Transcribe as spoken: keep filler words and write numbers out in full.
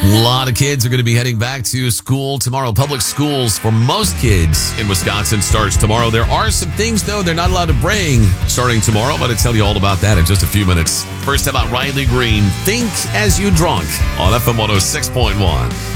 A lot of kids are going to be heading back to school tomorrow. Public schools for most kids in Wisconsin starts tomorrow. There are some things, though, they're not allowed to bring starting tomorrow. I'm going to tell you all about that in just a few minutes. First, how about Riley Green? Think as you drunk on F M one oh six point one.